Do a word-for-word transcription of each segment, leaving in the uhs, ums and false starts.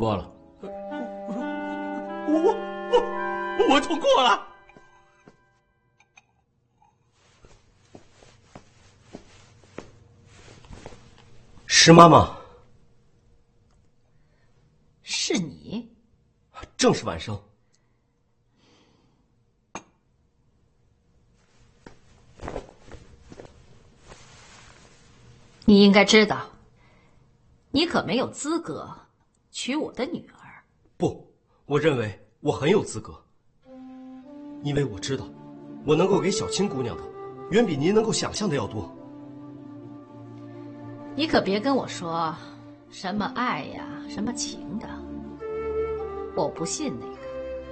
过了。 我我我我通过了。 石妈妈， 是你？ 正是晚生。 你应该知道，你可没有资格娶我的女儿。 不，我认为我很有资格，因为我知道，我能够给小青姑娘的，远比您能够想象的要多。 你可别跟我说什么爱呀、什么情的，我不信那个。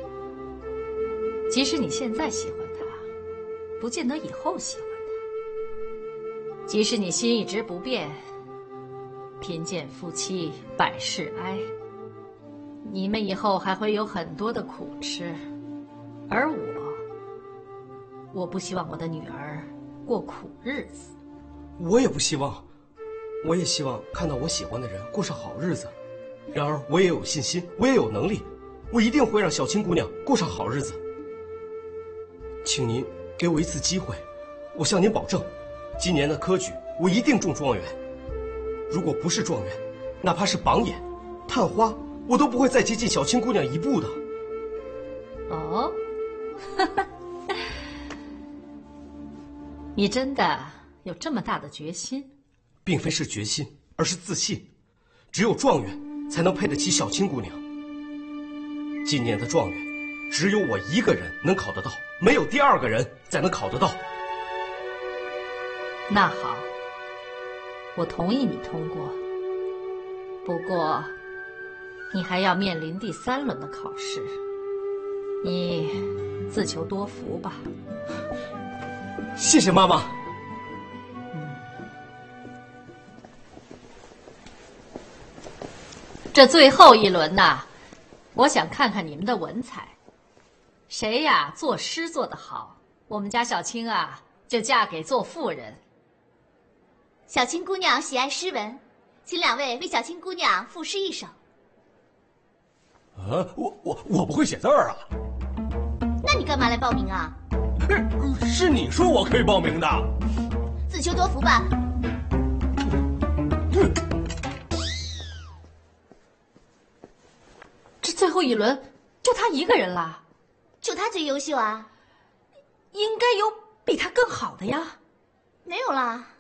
即使你现在喜欢他，不见得以后喜欢他。即使你心一直不变，贫贱夫妻百事哀，你们以后还会有很多的苦吃，而我，我不希望我的女儿过苦日子。 我也不希望。我也希望看到我喜欢的人过上好日子，然而我也有信心，我也有能力，我一定会让小青姑娘过上好日子。请您给我一次机会，我向您保证，今年的科举我一定中状元。如果不是状元，哪怕是榜眼、探花，我都不会再接近小青姑娘一步的。 哦，你真的有这么大的决心？ 并非是决心，而是自信。只有状元才能配得起小青姑娘。今年的状元，只有我一个人能考得到，没有第二个人再能考得到。 那好，我同意你通过。不过，你还要面临第三轮的考试，你自求多福吧。 谢谢妈妈。 这最后一轮呐，我想看看你们的文采，谁呀作诗做得好，我们家小青啊就嫁给做妇人。 小青姑娘喜爱诗文，请两位为小青姑娘赋诗一首。 啊，我我我不会写字儿啊。 那你干嘛来报名啊？ 是你说我可以报名的。 自求多福吧。 这最后一轮就他一个人啦？ 就他最优秀啊。 应该有比他更好的呀。 没有啦。